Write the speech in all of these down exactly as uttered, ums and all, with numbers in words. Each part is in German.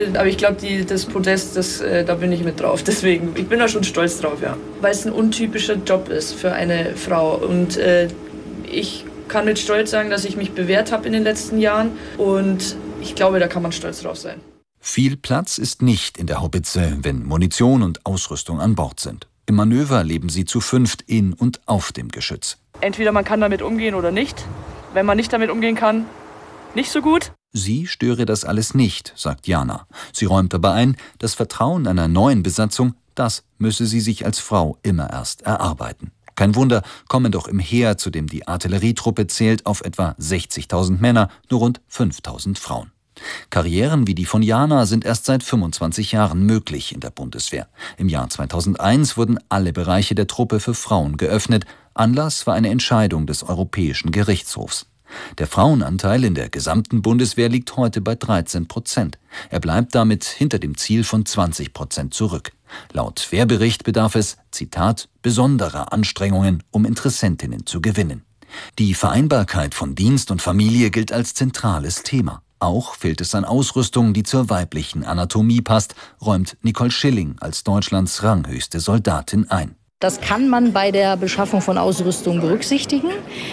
Aber ich glaube, das Podest, das, äh, da bin ich mit drauf. Deswegen, ich bin da schon stolz drauf, ja. Weil es ein untypischer Job ist für eine Frau. Und äh, ich kann mit Stolz sagen, dass ich mich bewährt habe in den letzten Jahren. Und ich glaube, da kann man stolz drauf sein. Viel Platz ist nicht in der Haubitze, wenn Munition und Ausrüstung an Bord sind. Im Manöver leben sie zu fünft in und auf dem Geschütz. Entweder man kann damit umgehen oder nicht. Wenn man nicht damit umgehen kann, nicht so gut. Sie störe das alles nicht, sagt Jana. Sie räumt aber ein, das Vertrauen einer neuen Besatzung, das müsse sie sich als Frau immer erst erarbeiten. Kein Wunder, kommen doch im Heer, zu dem die Artillerietruppe zählt, auf etwa sechzigtausend Männer, nur rund fünftausend Frauen. Karrieren wie die von Jana sind erst seit fünfundzwanzig Jahren möglich in der Bundeswehr. Im Jahr zweitausendeins wurden alle Bereiche der Truppe für Frauen geöffnet. Anlass war eine Entscheidung des Europäischen Gerichtshofs. Der Frauenanteil in der gesamten Bundeswehr liegt heute bei dreizehn Prozent. Er bleibt damit hinter dem Ziel von zwanzig Prozent zurück. Laut Wehrbericht bedarf es, Zitat, besonderer Anstrengungen, um Interessentinnen zu gewinnen. Die Vereinbarkeit von Dienst und Familie gilt als zentrales Thema. Auch fehlt es an Ausrüstung, die zur weiblichen Anatomie passt, räumt Nicole Schilling als Deutschlands ranghöchste Soldatin ein. Das kann man bei der Beschaffung von Ausrüstung berücksichtigen.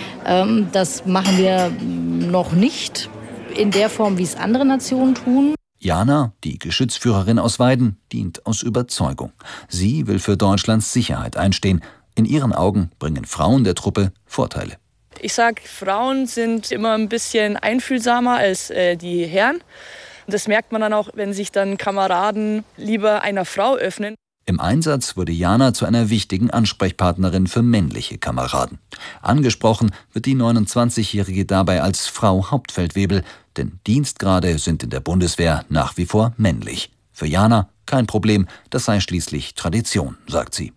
Das machen wir noch nicht in der Form, wie es andere Nationen tun. Jana, die Geschützführerin aus Weiden, dient aus Überzeugung. Sie will für Deutschlands Sicherheit einstehen. In ihren Augen bringen Frauen der Truppe Vorteile. Ich sage, Frauen sind immer ein bisschen einfühlsamer als äh, die Herren. Das merkt man dann auch, wenn sich dann Kameraden lieber einer Frau öffnen. Im Einsatz wurde Jana zu einer wichtigen Ansprechpartnerin für männliche Kameraden. Angesprochen wird die neunundzwanzigjährige dabei als Frau Hauptfeldwebel, denn Dienstgrade sind in der Bundeswehr nach wie vor männlich. Für Jana kein Problem, das sei schließlich Tradition, sagt sie.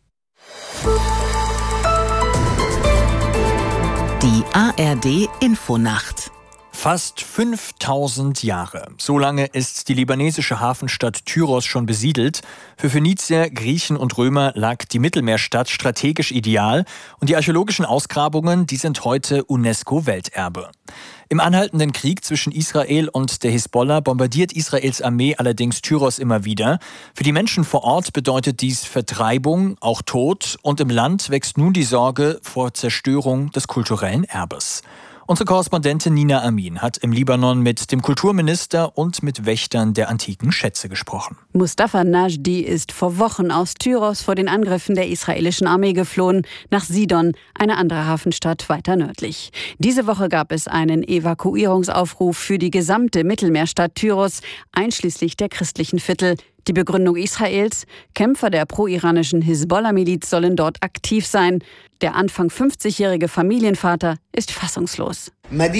Die A R D Infonacht. Fast fünftausend Jahre. So lange ist die libanesische Hafenstadt Tyros schon besiedelt. Für Phönizier, Griechen und Römer lag die Mittelmeerstadt strategisch ideal und die archäologischen Ausgrabungen, die sind heute UNESCO-Welterbe. Im anhaltenden Krieg zwischen Israel und der Hisbollah bombardiert Israels Armee allerdings Tyros immer wieder. Für die Menschen vor Ort bedeutet dies Vertreibung, auch Tod, und im Land wächst nun die Sorge vor Zerstörung des kulturellen Erbes. Unsere Korrespondentin Nina Amin hat im Libanon mit dem Kulturminister und mit Wächtern der antiken Schätze gesprochen. Mustafa Najdi ist vor Wochen aus Tyros vor den Angriffen der israelischen Armee geflohen, nach Sidon, eine andere Hafenstadt weiter nördlich. Diese Woche gab es einen Evakuierungsaufruf für die gesamte Mittelmeerstadt Tyros, einschließlich der christlichen Viertel. Die Begründung Israels: Kämpfer der pro-iranischen Hisbollah-Miliz sollen dort aktiv sein. Der Anfang fünfzigjährige Familienvater ist fassungslos.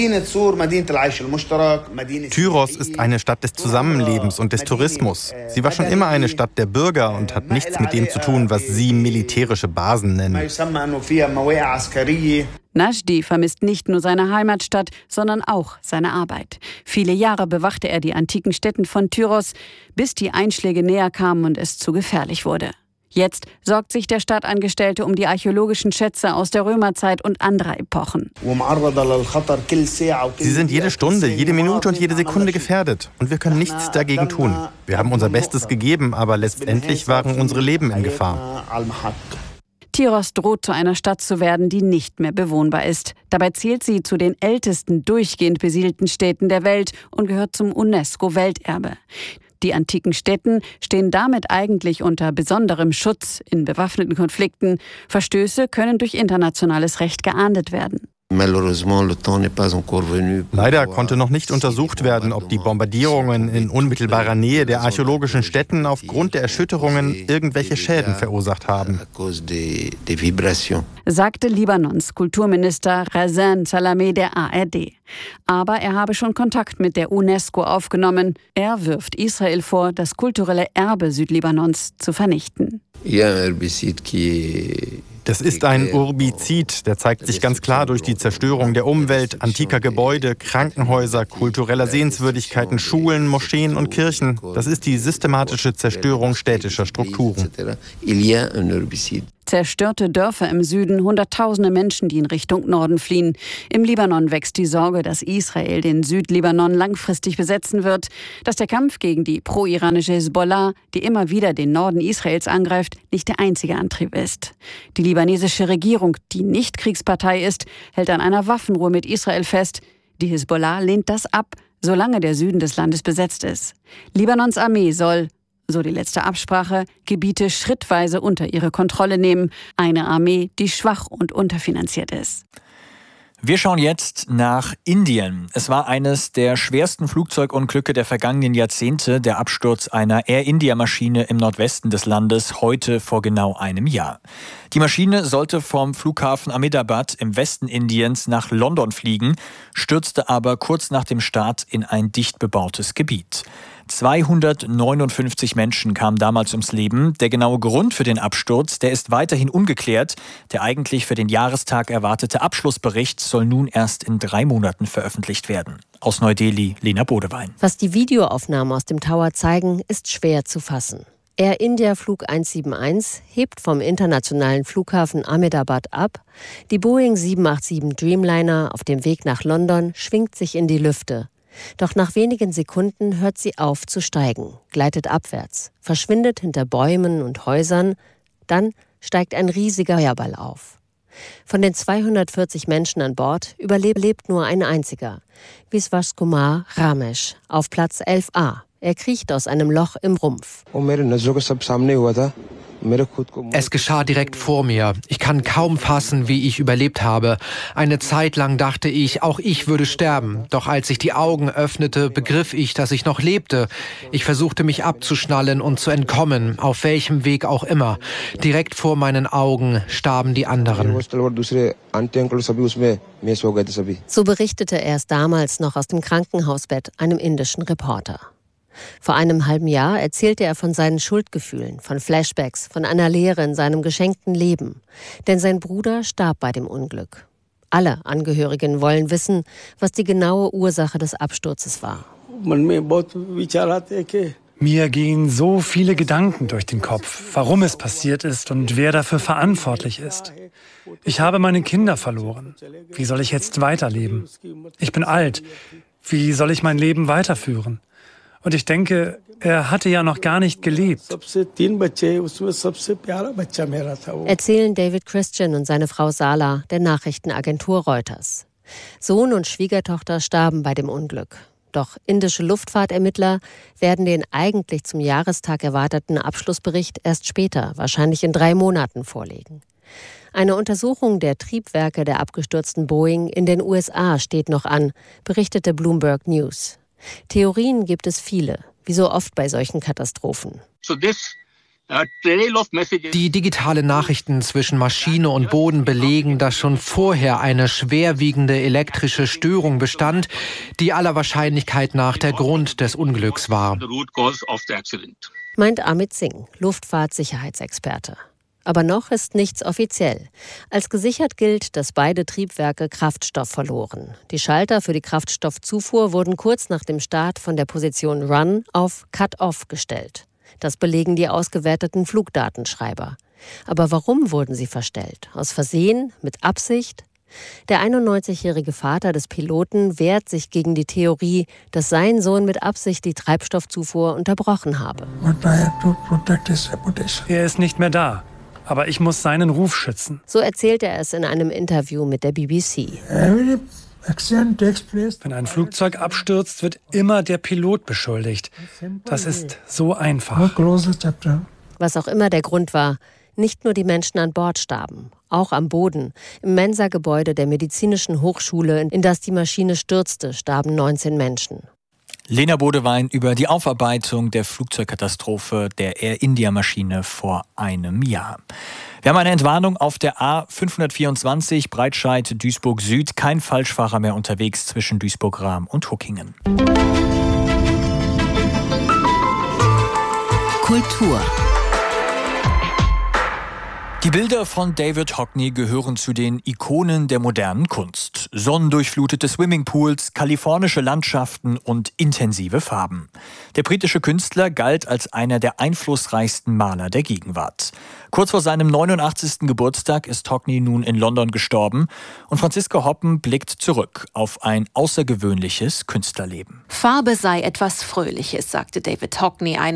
Tyros ist eine Stadt des Zusammenlebens und des Tourismus. Sie war schon immer eine Stadt der Bürger und hat nichts mit dem zu tun, was Sie militärische Basen nennen. Najdi vermisst nicht nur seine Heimatstadt, sondern auch seine Arbeit. Viele Jahre bewachte er die antiken Stätten von Tyros, bis die Einschläge näher kamen und es zu gefährlich wurde. Jetzt sorgt sich der Stadtangestellte um die archäologischen Schätze aus der Römerzeit und anderer Epochen. Sie sind jede Stunde, jede Minute und jede Sekunde gefährdet. Und wir können nichts dagegen tun. Wir haben unser Bestes gegeben, aber letztendlich waren unsere Leben in Gefahr. Tyros droht zu einer Stadt zu werden, die nicht mehr bewohnbar ist. Dabei zählt sie zu den ältesten durchgehend besiedelten Städten der Welt und gehört zum UNESCO-Welterbe. Die antiken Stätten stehen damit eigentlich unter besonderem Schutz in bewaffneten Konflikten. Verstöße können durch internationales Recht geahndet werden. Leider konnte noch nicht untersucht werden, ob die Bombardierungen in unmittelbarer Nähe der archäologischen Stätten aufgrund der Erschütterungen irgendwelche Schäden verursacht haben, sagte Libanons Kulturminister Razan Salameh der A R D. Aber er habe schon Kontakt mit der UNESCO aufgenommen. Er wirft Israel vor, das kulturelle Erbe Südlibanons zu vernichten. Das ist ein Urbizid, der zeigt sich ganz klar durch die Zerstörung der Umwelt, antiker Gebäude, Krankenhäuser, kultureller Sehenswürdigkeiten, Schulen, Moscheen und Kirchen. Das ist die systematische Zerstörung städtischer Strukturen. Zerstörte Dörfer im Süden, hunderttausende Menschen, die in Richtung Norden fliehen. Im Libanon wächst die Sorge, dass Israel den Südlibanon langfristig besetzen wird, dass der Kampf gegen die pro-iranische Hisbollah, die immer wieder den Norden Israels angreift, nicht der einzige Antrieb ist. Die libanesische Regierung, die nicht Kriegspartei ist, hält an einer Waffenruhe mit Israel fest. Die Hisbollah lehnt das ab, solange der Süden des Landes besetzt ist. Libanons Armee soll, so die letzte Absprache, Gebiete schrittweise unter ihre Kontrolle nehmen. Eine Armee, die schwach und unterfinanziert ist. Wir schauen jetzt nach Indien. Es war eines der schwersten Flugzeugunglücke der vergangenen Jahrzehnte, der Absturz einer Air India-Maschine im Nordwesten des Landes, heute vor genau einem Jahr. Die Maschine sollte vom Flughafen Ahmedabad im Westen Indiens nach London fliegen, stürzte aber kurz nach dem Start in ein dicht bebautes Gebiet. zweihundertneunundfünfzig Menschen kamen damals ums Leben. Der genaue Grund für den Absturz, der ist weiterhin ungeklärt. Der eigentlich für den Jahrestag erwartete Abschlussbericht soll nun erst in drei Monaten veröffentlicht werden. Aus Neu-Delhi, Lena Bodewein. Was die Videoaufnahmen aus dem Tower zeigen, ist schwer zu fassen. Air India Flug hunderteinundsiebzig hebt vom internationalen Flughafen Ahmedabad ab. Die Boeing sieben acht sieben Dreamliner auf dem Weg nach London schwingt sich in die Lüfte. Doch nach wenigen Sekunden hört sie auf zu steigen, gleitet abwärts, verschwindet hinter Bäumen und Häusern. Dann steigt ein riesiger Feuerball auf. Von den zweihundertvierzig Menschen an Bord überlebt nur ein einziger, Vishwas Kumar Ramesh, auf Platz elf a. Er kriecht aus einem Loch im Rumpf. Es geschah direkt vor mir. Ich kann kaum fassen, wie ich überlebt habe. Eine Zeit lang dachte ich, auch ich würde sterben. Doch als ich die Augen öffnete, begriff ich, dass ich noch lebte. Ich versuchte mich abzuschnallen und zu entkommen, auf welchem Weg auch immer. Direkt vor meinen Augen starben die anderen. So berichtete er es damals noch aus dem Krankenhausbett einem indischen Reporter. Vor einem halben Jahr erzählte er von seinen Schuldgefühlen, von Flashbacks, von einer Leere in seinem geschenkten Leben. Denn sein Bruder starb bei dem Unglück. Alle Angehörigen wollen wissen, was die genaue Ursache des Absturzes war. Mir gehen so viele Gedanken durch den Kopf, warum es passiert ist und wer dafür verantwortlich ist. Ich habe meine Kinder verloren. Wie soll ich jetzt weiterleben? Ich bin alt. Wie soll ich mein Leben weiterführen? Und ich denke, er hatte ja noch gar nicht gelebt. Erzählen David Christian und seine Frau Sala der Nachrichtenagentur Reuters. Sohn und Schwiegertochter starben bei dem Unglück. Doch indische Luftfahrtermittler werden den eigentlich zum Jahrestag erwarteten Abschlussbericht erst später, wahrscheinlich in drei Monaten, vorlegen. Eine Untersuchung der Triebwerke der abgestürzten Boeing in den U S A steht noch an, berichtete Bloomberg News. Theorien gibt es viele, wie so oft bei solchen Katastrophen. Die digitalen Nachrichten zwischen Maschine und Boden belegen, dass schon vorher eine schwerwiegende elektrische Störung bestand, die aller Wahrscheinlichkeit nach der Grund des Unglücks war. Meint Amit Singh, Luftfahrtsicherheitsexperte. Aber noch ist nichts offiziell. Als gesichert gilt, dass beide Triebwerke Kraftstoff verloren. Die Schalter für die Kraftstoffzufuhr wurden kurz nach dem Start von der Position Run auf Cut-Off gestellt. Das belegen die ausgewerteten Flugdatenschreiber. Aber warum wurden sie verstellt? Aus Versehen? Mit Absicht? Der einundneunzigjährige Vater des Piloten wehrt sich gegen die Theorie, dass sein Sohn mit Absicht die Treibstoffzufuhr unterbrochen habe. Er ist nicht mehr da. Aber ich muss seinen Ruf schützen. So erzählt er es in einem Interview mit der B B C. Wenn ein Flugzeug abstürzt, wird immer der Pilot beschuldigt. Das ist so einfach. Was auch immer der Grund war, nicht nur die Menschen an Bord starben. Auch am Boden, im Mensa-Gebäude der Medizinischen Hochschule, in das die Maschine stürzte, starben neunzehn Menschen. Lena Bodewein über die Aufarbeitung der Flugzeugkatastrophe der Air India-Maschine vor einem Jahr. Wir haben eine Entwarnung auf der A fünfhundertvierundzwanzig Breitscheid-Duisburg Süd. Kein Falschfahrer mehr unterwegs zwischen Duisburg-Rahm und Huckingen. Kultur. Die Bilder von David Hockney gehören zu den Ikonen der modernen Kunst. Sonnendurchflutete Swimmingpools, kalifornische Landschaften und intensive Farben. Der britische Künstler galt als einer der einflussreichsten Maler der Gegenwart. Kurz vor seinem neunundachtzigsten Geburtstag ist Hockney nun in London gestorben und Franziska Hoppen blickt zurück auf ein außergewöhnliches Künstlerleben. Farbe sei etwas Fröhliches, sagte David Hockney